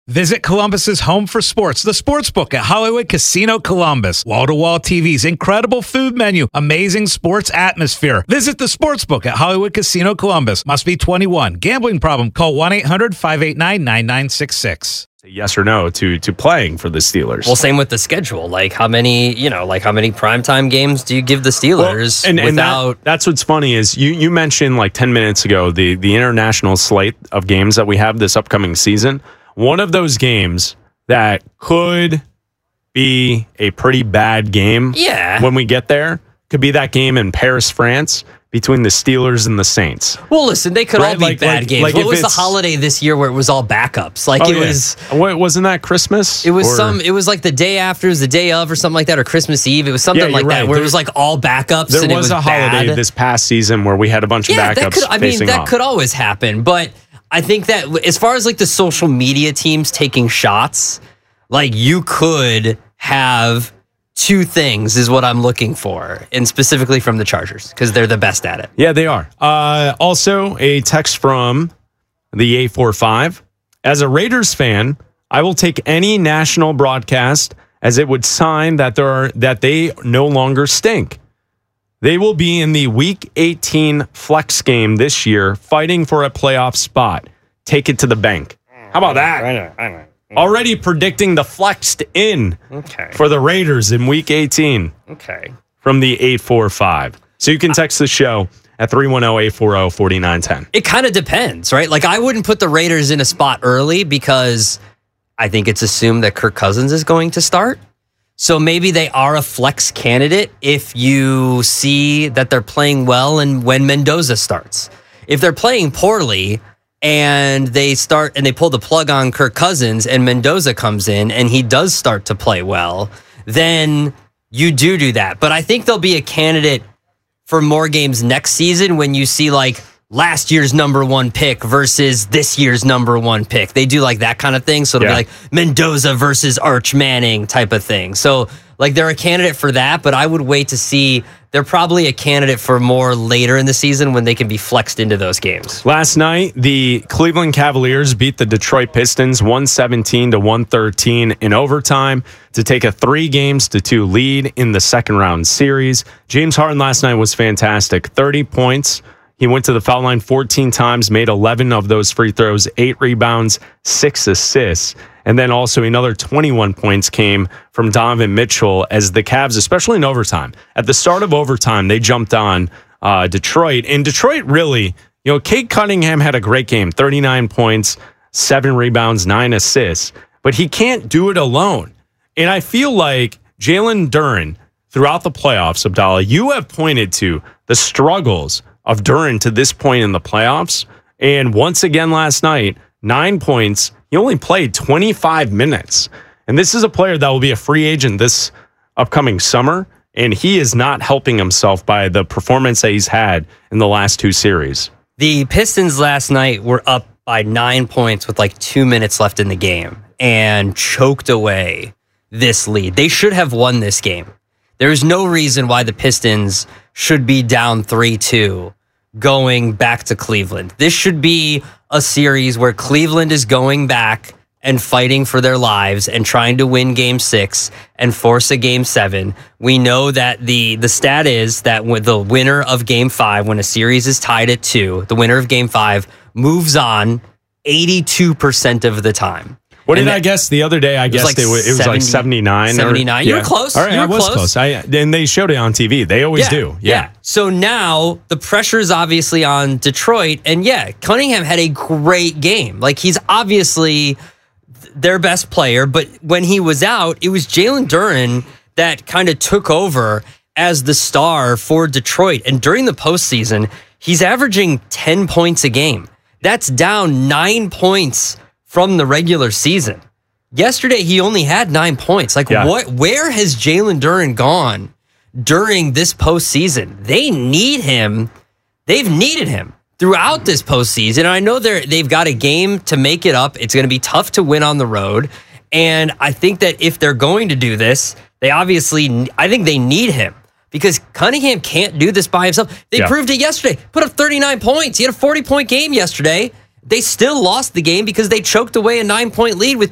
Visit Columbus's home for sports, the Sportsbook at Hollywood Casino Columbus. Wall-to-wall TVs, incredible food menu, amazing sports atmosphere. Visit the Sportsbook at Hollywood Casino Columbus. Must be 21. Gambling problem? Call 1-800-589-9966. Yes or no to playing for the Steelers. Well, same with the schedule. Like how many primetime games do you give the Steelers that's what's funny is you mentioned like 10 minutes ago the international slate of games that we have this upcoming season. One of those games that could be a pretty bad game when we get there could be that game in Paris, France between the Steelers and the Saints. Well, listen, they could all be bad games. What was the holiday this year where it was all backups? Wasn't that Christmas? It was like the day after, it was the day of or something like that, or Christmas Eve. It was something like that where it was like all backups. There and was a holiday this past season where we had a bunch of backups that could always happen, but I think that as far as like the social media teams taking shots, like you could have two things is what I'm looking for, and specifically from the Chargers because they're the best at it. Yeah, they are. Also, a text from the 845. As a Raiders fan, I will take any national broadcast as it would sign that they no longer stink. They will be in the Week 18 flex game this year, fighting for a playoff spot. Take it to the bank. How about that? I know. Already predicting the flexed in for the Raiders in Week 18. Okay. From the 845. So you can text the show at 310-840-4910. It kind of depends, right? Like I wouldn't put the Raiders in a spot early because I think it's assumed that Kirk Cousins is going to start. So maybe they are a flex candidate if you see that they're playing well and when Mendoza starts. If they're playing poorly and they start and they pull the plug on Kirk Cousins and Mendoza comes in and he does start to play well, then you do that. But I think they'll be a candidate for more games next season when you see like last year's number one pick versus this year's number one pick. They do like that kind of thing. So it'll be like Mendoza versus Arch Manning type of thing. So like they're a candidate for that, but I would wait to see. They're probably a candidate for more later in the season when they can be flexed into those games. Last night, the Cleveland Cavaliers beat the Detroit Pistons 117-113 in overtime to take a 3-2 lead in the second round series. James Harden last night was fantastic. 30 points. He went to the foul line 14 times, made 11 of those free throws, 8 rebounds, 6 assists. And then also another 21 points came from Donovan Mitchell as the Cavs, especially in overtime. At the start of overtime, they jumped on Detroit. And Detroit really, Cade Cunningham had a great game, 39 points, 7 rebounds, 9 assists. But he can't do it alone. And I feel like Jalen Duren, throughout the playoffs, Abdallah, you have pointed to the struggles of Duren to this point in the playoffs. And once again last night, 9 points. He only played 25 minutes. And this is a player that will be a free agent this upcoming summer. And he is not helping himself by the performance that he's had in the last 2 series. The Pistons last night were up by 9 points with like 2 minutes left in the game and choked away this lead. They should have won this game. There's no reason why the Pistons should be down 3-2 going back to Cleveland. This should be a series where Cleveland is going back and fighting for their lives and trying to win Game 6 and force a Game 7. We know that the stat is that when the winner of Game 5, when a series is tied at 2, the winner of Game 5 moves on 82% of the time. What did I guess the other day? I guessed it was like 79. 79. You were close. All right, I was close. And they showed it on TV. They always do. Yeah. So now the pressure is obviously on Detroit. And Cunningham had a great game. Like he's obviously their best player. But when he was out, it was Jalen Duren that kind of took over as the star for Detroit. And during the postseason, he's averaging 10 points a game. That's down 9 points from the regular season. Yesterday, he only had 9 points. Where has Jalen Duren gone during this postseason? They need him. They've needed him throughout this postseason. I know they've got a game to make it up. It's going to be tough to win on the road. And I think that if they're going to do this, I think they need him because Cunningham can't do this by himself. They proved it yesterday. Put up 39 points. He had a 40-point game yesterday. They still lost the game because they choked away a 9-point lead with